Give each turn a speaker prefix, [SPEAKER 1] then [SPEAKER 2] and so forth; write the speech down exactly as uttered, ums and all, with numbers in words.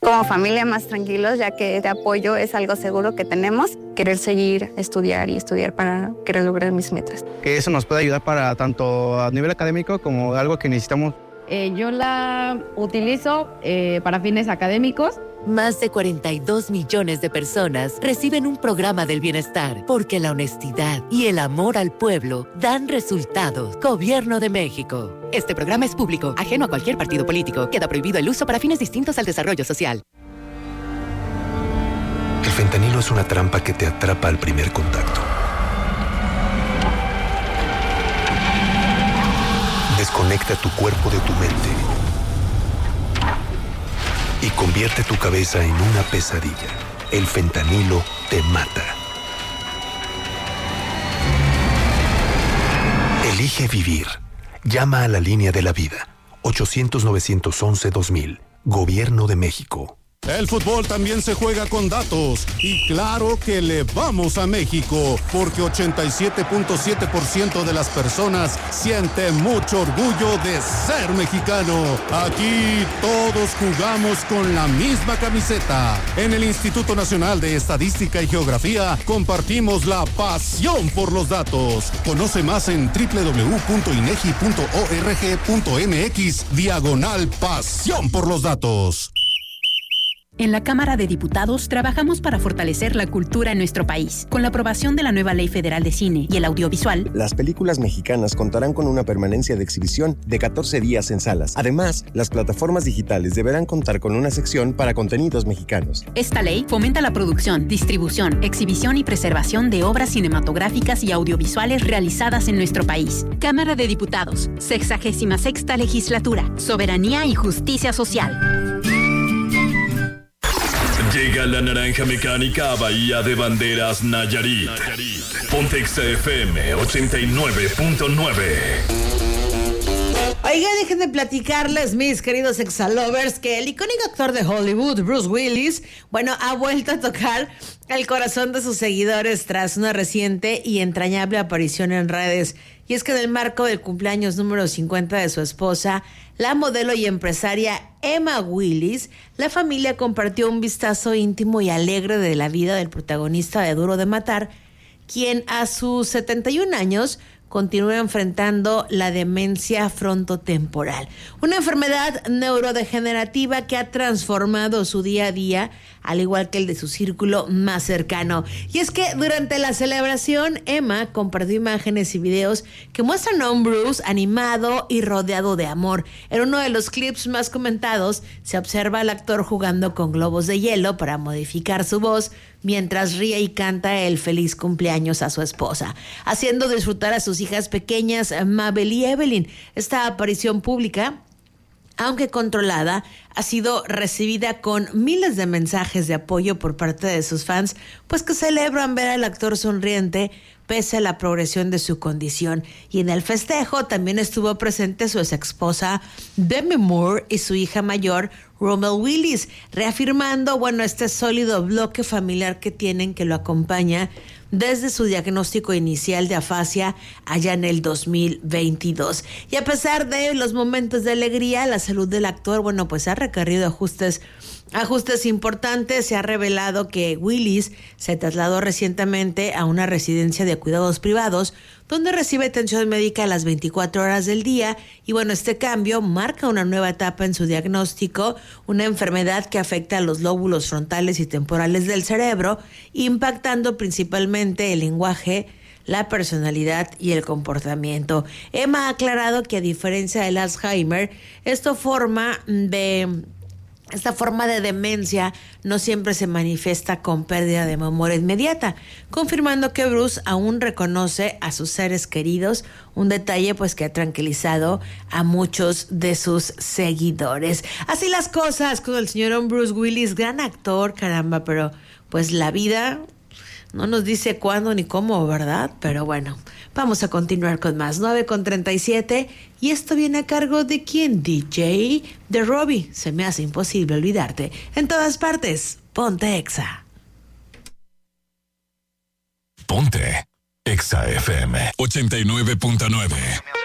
[SPEAKER 1] como familia más tranquilos, ya que de apoyo es algo seguro que tenemos. Querer seguir, estudiar y estudiar para querer lograr mis metas.
[SPEAKER 2] Que eso nos puede ayudar para tanto a nivel académico como algo que necesitamos.
[SPEAKER 3] Eh, yo la utilizo eh, para fines académicos.
[SPEAKER 4] Más de cuarenta y dos millones de personas reciben un programa del bienestar porque la honestidad y el amor al pueblo dan resultados. Gobierno de México. Este programa es público, ajeno a cualquier partido político. Queda prohibido el uso para fines distintos al desarrollo social.
[SPEAKER 5] El fentanilo es una trampa que te atrapa al primer contacto. Desconecta tu cuerpo de tu mente y convierte tu cabeza en una pesadilla. El fentanilo te mata. Elige vivir. Llama a la línea de la vida. ochocientos, novecientos once, dos mil. Gobierno de México.
[SPEAKER 6] El fútbol también se juega con datos y claro que le vamos a México porque ochenta y siete punto siete por ciento de las personas siente mucho orgullo de ser mexicano. Aquí todos jugamos con la misma camiseta. En el Instituto Nacional de Estadística y Geografía compartimos la pasión por los datos. Conoce más en doble u doble u doble u punto inegi punto org punto mx diagonal pasión por los datos.
[SPEAKER 7] En la Cámara de Diputados trabajamos para fortalecer la cultura en nuestro país. Con la aprobación de la nueva Ley Federal de Cine y el Audiovisual,
[SPEAKER 8] las películas mexicanas contarán con una permanencia de exhibición de catorce días en salas. Además, las plataformas digitales deberán contar con una sección para contenidos mexicanos.
[SPEAKER 7] Esta ley fomenta la producción, distribución, exhibición y preservación de obras cinematográficas y audiovisuales realizadas en nuestro país. Cámara de Diputados, sexagésima sexta Legislatura, Soberanía y Justicia Social.
[SPEAKER 9] Llega la naranja mecánica a Bahía de Banderas, Nayarit. Ponte Exa F M ochenta y nueve punto nueve.
[SPEAKER 10] Oiga, dejen de platicarles, mis queridos exalovers, que el icónico actor de Hollywood, Bruce Willis, bueno, ha vuelto a tocar el corazón de sus seguidores tras una reciente y entrañable aparición en redes. Y es que en el marco del cumpleaños número cincuenta de su esposa, la modelo y empresaria Emma Willis, la familia compartió un vistazo íntimo y alegre de la vida del protagonista de Duro de Matar, quien a sus setenta y un años continúa enfrentando la demencia frontotemporal, una enfermedad neurodegenerativa que ha transformado su día a día, al igual que el de su círculo más cercano. Y es que durante la celebración, Emma compartió imágenes y videos que muestran a un Bruce animado y rodeado de amor. En uno de los clips más comentados, se observa al actor jugando con globos de hielo para modificar su voz, mientras ríe y canta el feliz cumpleaños a su esposa, haciendo disfrutar a sus hijas pequeñas, Mabel y Evelyn. Esta aparición pública, aunque controlada, ha sido recibida con miles de mensajes de apoyo por parte de sus fans, pues que celebran ver al actor sonriente pese a la progresión de su condición. Y en el festejo también estuvo presente su ex esposa Demi Moore y su hija mayor Rommel Willis, reafirmando, bueno, este sólido bloque familiar que tienen, que lo acompaña desde su diagnóstico inicial de afasia allá en el dos mil veintidós. Y a pesar de los momentos de alegría, la salud del actor, bueno, pues ha requerido ajustes Ajustes importantes. Se ha revelado que Willis se trasladó recientemente a una residencia de cuidados privados donde recibe atención médica a las veinticuatro horas del día. Y bueno, este cambio marca una nueva etapa en su diagnóstico, una enfermedad que afecta a los lóbulos frontales y temporales del cerebro, impactando principalmente el lenguaje, la personalidad y el comportamiento. Emma ha aclarado que a diferencia del Alzheimer, esto forma de... Esta forma de demencia no siempre se manifiesta con pérdida de memoria inmediata, confirmando que Bruce aún reconoce a sus seres queridos, un detalle pues que ha tranquilizado a muchos de sus seguidores. Así las cosas con el señor Bruce Willis, gran actor, caramba, pero pues la vida no nos dice cuándo ni cómo, ¿verdad? Pero bueno, vamos a continuar con más. nueve con treinta y siete. Y esto viene a cargo de ¿quién? D J de Robbie. Se me hace imposible olvidarte. En todas partes, ponte Exa.
[SPEAKER 9] Ponte Exa F M ochenta y nueve punto nueve.